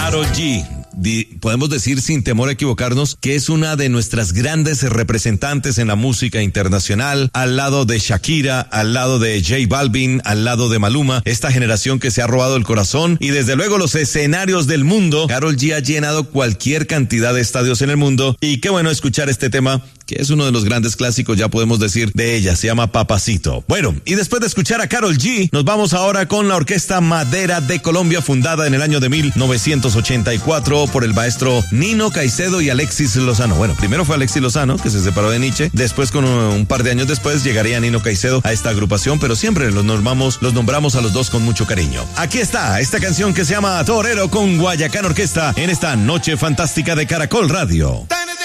Karol G. Podemos decir sin temor a equivocarnos que es una de nuestras grandes representantes en la música internacional, al lado de Shakira, al lado de J Balvin, al lado de Maluma, esta generación que se ha robado el corazón y desde luego los escenarios del mundo. Karol G ha llenado cualquier cantidad de estadios en el mundo y qué bueno escuchar este tema que es uno de los grandes clásicos, ya podemos decir, de ella, se llama Papacito. Bueno, y después de escuchar a Karol G, nos vamos ahora con la Orquesta Madera de Colombia, fundada en el año de 1984 por el maestro Nino Caicedo y Alexis Lozano. Bueno, primero fue Alexis Lozano, que se separó de Nietzsche, después con un par de años después llegaría Nino Caicedo a esta agrupación, pero siempre los nombramos a los dos con mucho cariño. Aquí está esta canción que se llama Torero con Guayacán Orquesta en esta noche fantástica de Caracol Radio.